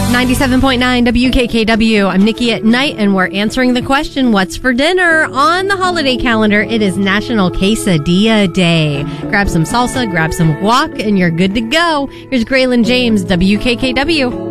97.9 WKKW. I'm Nikki at Night, and we're answering the question, what's for dinner? On the holiday calendar, it is National Quesadilla Day. Grab some salsa, grab some guac, and you're good to go. Here's Graylin James, WKKW.